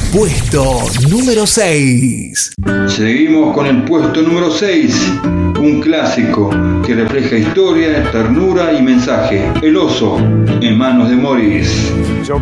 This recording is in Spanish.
Puesto número 6. Seguimos con el puesto número 6, un clásico que refleja historia, ternura y mensaje. El oso, en manos de Morris.